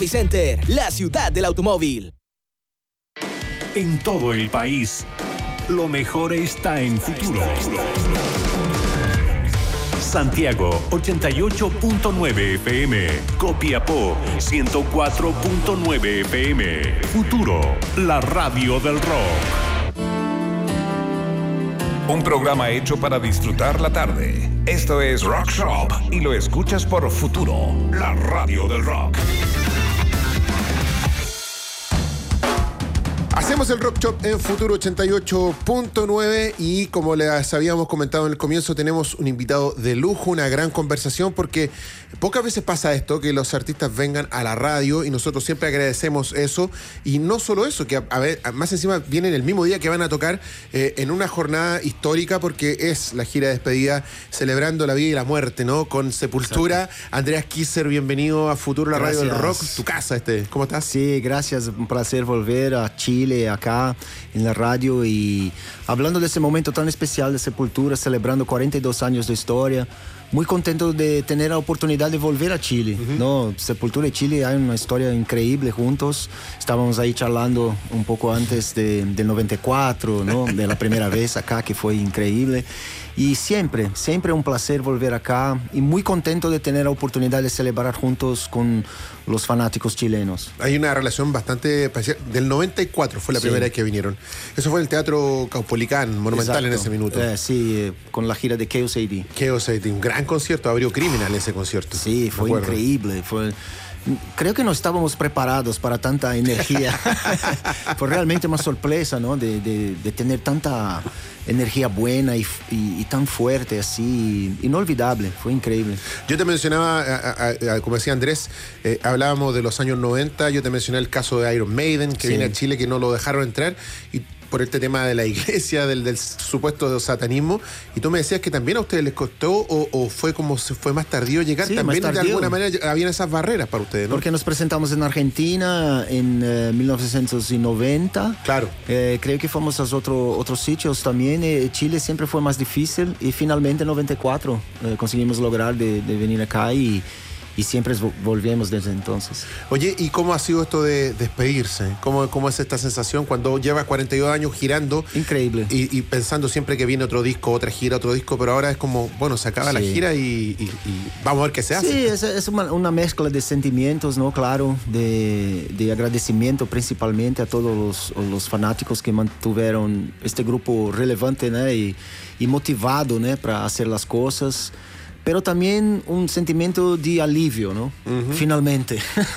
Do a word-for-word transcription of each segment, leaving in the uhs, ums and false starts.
Center, la ciudad del automóvil. En todo el país, lo mejor está en Futuro. Santiago ochenta y ocho punto nueve F M, Copiapó ciento cuatro punto nueve F M. Futuro, la radio del rock. Un programa hecho para disfrutar la tarde. Esto es Rock Shop y lo escuchas por Futuro, la radio del rock. Hacemos el Rock Shop en Futuro ochenta y ocho punto nueve y como les habíamos comentado en el comienzo, tenemos un invitado de lujo, una gran conversación, porque pocas veces pasa esto, que los artistas vengan a la radio, y nosotros siempre agradecemos eso. Y no solo eso, que a, a ver, más encima vienen el mismo día que van a tocar eh, en una jornada histórica, porque es la gira de despedida celebrando la vida y la muerte, ¿no? Con Sepultura. Exacto. Andreas Kisser, bienvenido a Futuro, la gracias. Radio del rock, tu casa este. ¿Cómo estás? Sí, gracias, un placer volver a Chile, acá en la radio, y hablando de ese momento tan especial de Sepultura, celebrando cuarenta y dos años de historia. Muy contento de tener la oportunidad de volver a Chile, uh-huh. ¿no? Sepultura y Chile hay una historia increíble juntos. Estábamos ahí charlando un poco antes de, del noventa y cuatro, ¿no? De la primera vez acá, que fue increíble. Y siempre, siempre un placer volver acá, y muy contento de tener la oportunidad de celebrar juntos con los fanáticos chilenos. Hay una relación bastante especial. Del noventa y cuatro fue la sí. primera vez que vinieron. Eso fue en el Teatro Caupolicán, Monumental. Exacto. En ese minuto. Eh, sí, eh, con la gira de Chaos A D. Chaos A D, un gran concierto, abrió Criminal ese concierto. Sí, fue increíble, fue... Creo que no estábamos preparados para tanta energía. Fue realmente una sorpresa, ¿no? De, de, de tener tanta energía buena y, y, y tan fuerte, así, inolvidable. Fue increíble. Yo te mencionaba, a, a, a, como decía Andrés, eh, hablábamos de los años noventa. Yo te mencioné el caso de Iron Maiden, que sí. viene a Chile, que no lo dejaron entrar, y por este tema de la iglesia, del, del supuesto satanismo. Y tú me decías que también a ustedes les costó, o, o fue como se fue más tardío llegar. Sí, también de alguna manera habían esas barreras para ustedes, ¿no? Porque nos presentamos en Argentina en eh, mil novecientos noventa. Claro. Eh, creo que fuimos a otro, otros sitios también. Eh, Chile siempre fue más difícil, y finalmente en noventa y cuatro eh, conseguimos lograr de, de venir acá, y y siempre volvemos desde entonces. Oye, ¿y cómo ha sido esto de despedirse? ¿Cómo, cómo es esta sensación cuando llevas cuarenta y dos años girando? Increíble. Y, y pensando siempre que viene otro disco, otra gira, otro disco, pero ahora es como, bueno, se acaba sí. la gira y, y, y vamos a ver qué se hace. Sí, es, es una, una mezcla de sentimientos, ¿no? Claro, de, de agradecimiento principalmente a todos los, los fanáticos que mantuvieron este grupo relevante, ¿no? Y, y motivado, ¿no? Para hacer las cosas. Pero también un sentimiento de alivio, ¿no? Uh-huh. Finalmente.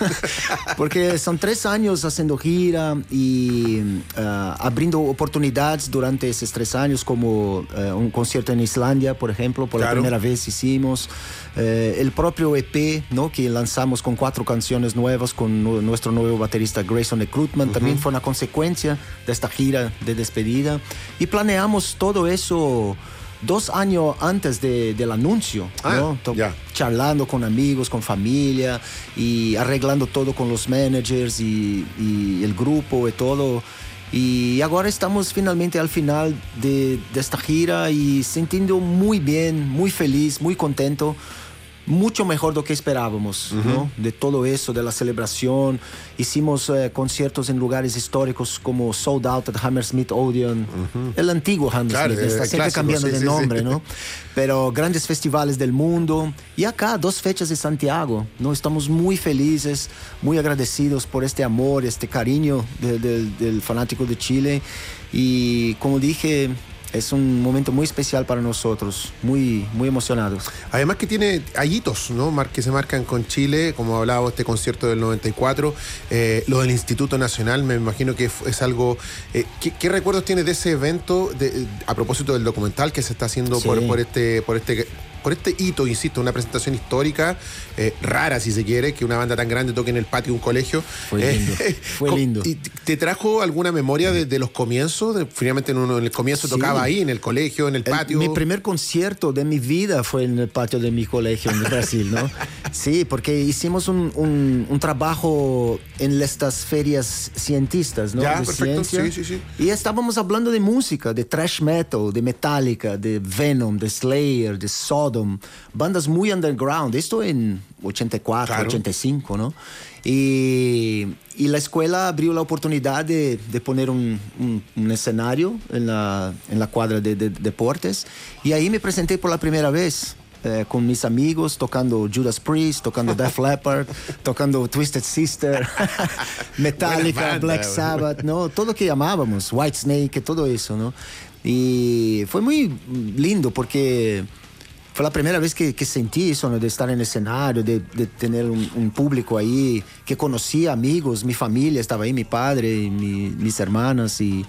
Porque son tres años haciendo gira y uh, abriendo oportunidades durante esos tres años, como uh, un concierto en Islandia, por ejemplo, por claro. la primera vez hicimos. Uh, el propio E P, ¿no? Que lanzamos con cuatro canciones nuevas con nu- nuestro nuevo baterista Grayson Ekrutman, uh-huh. también fue una consecuencia de esta gira de despedida. Y planeamos todo eso dos años antes de, del anuncio, ah, ¿no? To- yeah. Charlando con amigos, con familia, y arreglando todo con los managers y, y el grupo y todo. Y ahora estamos finalmente al final de, de esta gira, y sintiendo muy bien, muy feliz, muy contento. Mucho mejor de lo que esperábamos, uh-huh. ¿no? De todo eso, de la celebración. Hicimos eh, conciertos en lugares históricos como Sold Out at Hammersmith Odeon, uh-huh. el antiguo Hammersmith, claro, está siempre clásico, cambiando sí, de sí, nombre, sí. ¿no? Pero grandes festivales del mundo. Y acá, dos fechas de Santiago, ¿no? Estamos muy felices, muy agradecidos por este amor, este cariño de, de, del fanático de Chile. Y como dije, es un momento muy especial para nosotros, muy, muy emocionados. Además que tiene hitos, ¿no? Que se marcan con Chile, como hablábamos, este concierto del noventa y cuatro, eh, lo del Instituto Nacional, me imagino que es algo... Eh, ¿qué, ¿Qué recuerdos tienes de ese evento, de, a propósito del documental que se está haciendo sí. por, por este... Por este por este hito, insisto, una presentación histórica, eh, rara si se quiere, que una banda tan grande toque en el patio de un colegio? Fue lindo, eh, fue lindo. ¿Y te trajo alguna memoria de, de los comienzos? De, finalmente en, uno, en el comienzo sí. tocaba ahí, en el colegio, en el patio. El, mi primer concierto de mi vida fue en el patio de mi colegio en Brasil, ¿no? Sí, porque hicimos un, un, un trabajo en estas ferias cientistas, ¿no? Ya, de perfecto, ciencia. sí, sí, sí. Y estábamos hablando de música, de thrash metal, de Metallica, de Venom, de Slayer, de Sodom, Sodom, bandas muy underground, esto en ochenta y cuatro, claro. ochenta y cinco, ¿no? Y, y la escuela abrió la oportunidad de, de poner un, un, un escenario en la, en la cuadra de, de, de deportes, y ahí me presenté por la primera vez. Eh, con mis amigos, tocando Judas Priest, tocando Def Leppard, tocando Twisted Sister, Metallica, banda, Black Sabbath, ¿no? Todo lo que llamábamos, Whitesnake, todo eso, ¿no? Y fue muy lindo porque fue la primera vez que, que sentí eso, ¿no? De estar en el escenario, de, de tener un, un público ahí, que conocía amigos, mi familia estaba ahí, mi padre, y mi, mis hermanas, y...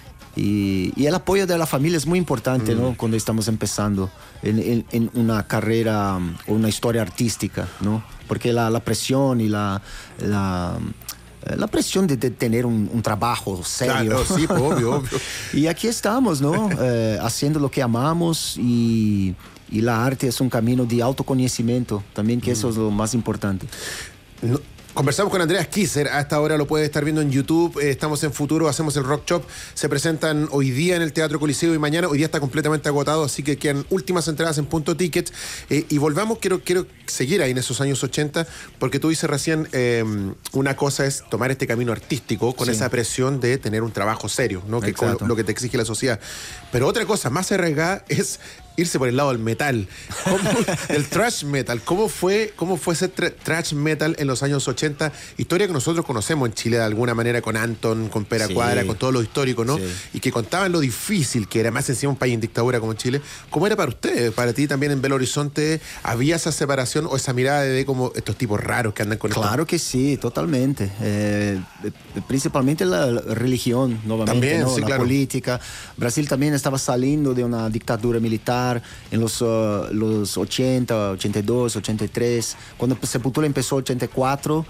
Y, y el apoyo de la familia es muy importante, mm. ¿no? Cuando estamos empezando en, en, en una carrera o una historia artística, ¿no? Porque la, la presión y la, la, la presión de, de tener un, un trabajo serio. Claro, sí, obvio, obvio. Y aquí estamos, ¿no? Eh, haciendo lo que amamos, y, y la arte es un camino de autoconocimiento también, que mm. eso es lo más importante. No. Conversamos con Andreas Kisser, a esta hora lo puede estar viendo en YouTube, eh, estamos en Futuro, hacemos el Rock Shop, se presentan hoy día en el Teatro Coliseo y mañana, hoy día está completamente agotado, así que quedan últimas entradas en Punto Ticket, eh, y volvamos, quiero, quiero seguir ahí en esos años ochenta, porque tú dices recién, eh, una cosa es tomar este camino artístico con sí. esa presión de tener un trabajo serio, ¿no? Que con lo, lo que te exige la sociedad, pero otra cosa más arriesgada es irse por el lado del metal, ¿Cómo, del thrash metal. ¿Cómo fue, cómo fue ese tra- thrash metal en los años ochenta? Historia que nosotros conocemos en Chile de alguna manera, con Anton, con Pera sí. Cuadra, con todo lo histórico, ¿no? Sí. Y que contaban lo difícil que era, más encima un país en dictadura como Chile. ¿Cómo era para ustedes? Para ti también en Belo Horizonte, ¿había esa separación o esa mirada de como estos tipos raros que andan con Claro esto? Que sí, totalmente. Eh, principalmente la religión, nuevamente, también, ¿no? sí, la claro. política. Brasil también estaba saliendo de una dictadura militar en los, uh, los ochenta, ochenta y dos, ochenta y tres, cuando Sepultura empezó en ochenta y cuatro,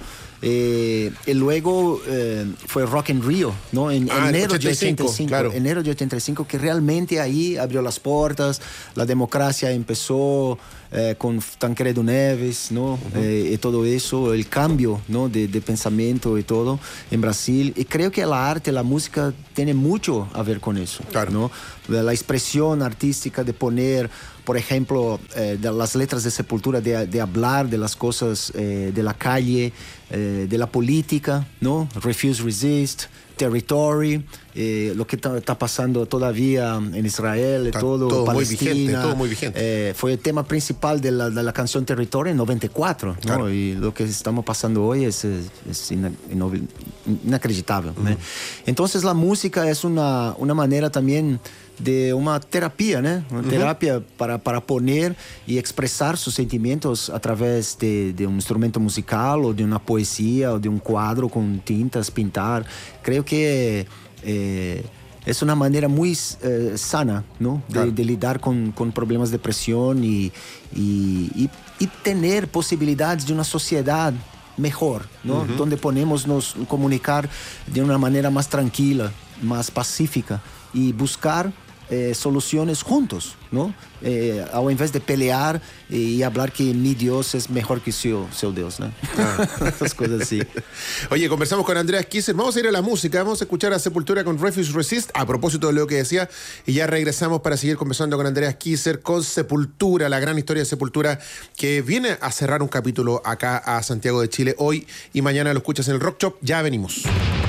eh, y luego eh, fue Rock in Rio, ¿no? En ah, enero ochenta y cinco, de ochenta y cinco, claro. enero de ochenta y cinco, que realmente ahí abrió las puertas, la democracia empezó eh, con Tancredo Neves, ¿no? Uh-huh. Eh, y todo eso, el cambio, ¿no? de, de pensamiento y todo en Brasil, y creo que la arte, la música tiene mucho a ver con eso, claro. ¿no? La expresión artística de poner, por ejemplo, eh, de las letras de Sepultura, de, de hablar de las cosas eh, de la calle, eh, de la política, ¿no? Refuse, Resist, Territory, eh, lo que está pasando todavía en Israel, está todo, todo Palestina. Muy vigente, todo muy vigente. Eh, fue el tema principal de la, de la canción Territory en noventa y cuatro, ¿no? Claro. Y lo que estamos pasando hoy es, es, es ina, inacreditable. Uh-huh. ¿no? Entonces la música es una, una manera también de una terapia, ¿no? Una uh-huh. terapia para, para poner y expresar sus sentimientos a través de, de un instrumento musical o de una poesía o de un cuadro con tintas, pintar. Creo que eh, es una manera muy eh, sana, ¿no? De, claro. de lidar con, con problemas de depresión y, y, y, y tener posibilidades de una sociedad mejor, ¿no? Uh-huh. Donde podemos nos comunicar de una manera más tranquila, más pacífica y buscar eh, soluciones juntos, ¿no? Eh, ao invés de pelear y hablar que mi Dios es mejor que su, su Dios, ¿no? Ah. Esas cosas así. Oye, conversamos con Andreas Kisser. Vamos a ir a la música, vamos a escuchar a Sepultura con Refuse Resist, a propósito de lo que decía, y ya regresamos para seguir conversando con Andreas Kisser, con Sepultura, la gran historia de Sepultura, que viene a cerrar un capítulo acá a Santiago de Chile hoy y mañana lo escuchas en el Rock Shop. Ya venimos.